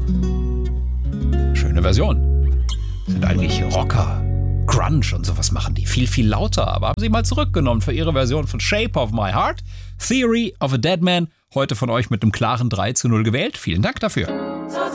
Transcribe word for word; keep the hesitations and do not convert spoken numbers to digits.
Schöne Version. Sind eigentlich Rocker, Grunge und sowas machen die. Viel, viel lauter, aber haben sie mal zurückgenommen für ihre Version von Shape of My Heart. Theory of a Dead Man. Heute von euch mit einem klaren drei zu null gewählt. Vielen Dank dafür.